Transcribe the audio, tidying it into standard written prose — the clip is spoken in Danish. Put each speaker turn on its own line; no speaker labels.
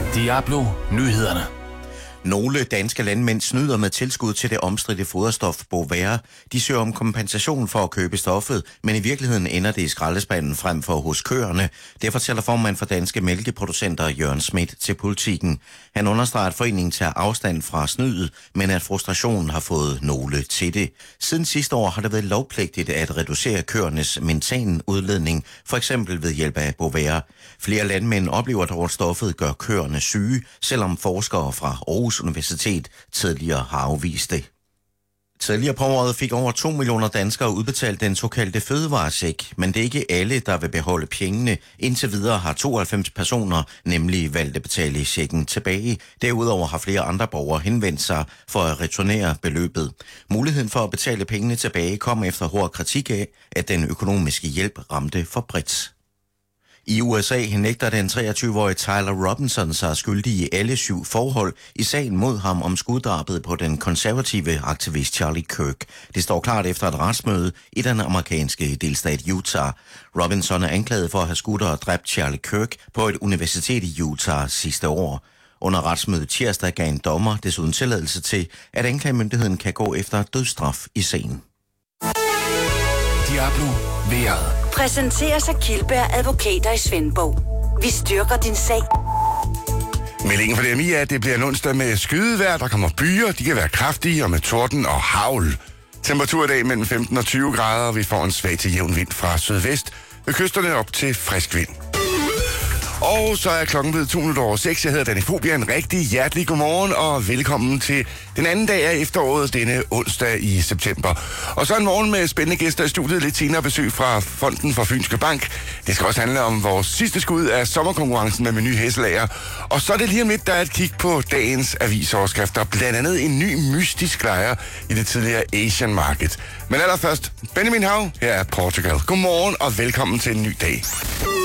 Diablo Nyhederne.
Nogle danske landmænd snyder med tilskud til det omstridte foderstof Bovaer. De søger om kompensation for at købe stoffet, men i virkeligheden ender det i skraldespanden frem for hos køerne. Det fortæller formand for danske mælkeproducenter Jørgen Schmidt til Politiken. Han understreger, at foreningen tager afstand fra snydet, men at frustrationen har fået nogle til det. Siden sidste år har det været lovpligtigt at reducere køernes metanudledning, for eksempel ved hjælp af Bovaer. Flere landmænd oplever dog, at stoffet gør køerne syge, selvom forskere fra Aarhus Universitet tidligere har afvist det. Tidligere på året fik over 2 millioner danskere udbetalt den såkaldte fødevarecheck, men det er ikke alle, der vil beholde pengene. Indtil videre har 92 personer nemlig valgt at betale checken tilbage. Derudover har flere andre borgere henvendt sig for at returnere beløbet. Muligheden for at betale pengene tilbage kom efter hård kritik af, at den økonomiske hjælp ramte for bredt. I USA nægter den 23-årige Tyler Robinson sig skyldig i alle 7 forhold i sagen mod ham om skuddrabet på den konservative aktivist Charlie Kirk. Det står klart efter et retsmøde i den amerikanske delstat Utah. Robinson er anklaget for at have skudt og dræbt Charlie Kirk på et universitet i Utah sidste år. Under retsmødet tirsdag gav en dommer desuden tilladelse til, at anklagemyndigheden kan gå efter dødsstraf i sagen.
Diablo vejret.
Præsenteres af Kildberg Advokater i Svendborg. Vi styrker din sag.
Meldingen for DMI er, at det bliver en onsdag med skydevejr. Der kommer byer, de kan være kraftige og med torden og hagl. Temperatur i dag mellem 15 og 20 grader, og vi får en svag til jævn vind fra sydvest. Ved kysterne op til frisk vind. Og så er klokken blevet 6. Jeg hedder Danny Fobia. En rigtig hjertelig godmorgen og velkommen til den anden dag af efteråret, denne onsdag i september. Og så en morgen med spændende gæster i studiet, lidt senere besøg fra Fonden for Fynske Bank. Det skal også handle om vores sidste skud af sommerkonkurrencen med Meny Hesselager. Og så er det lige om lidt, der er et kig på dagens avisoverskrifter. Blandt andet en ny mystisk lejer i det tidligere Asian Market. Men allerførst, Benjamin Hav, her er Portugal. Godmorgen og velkommen til en ny dag.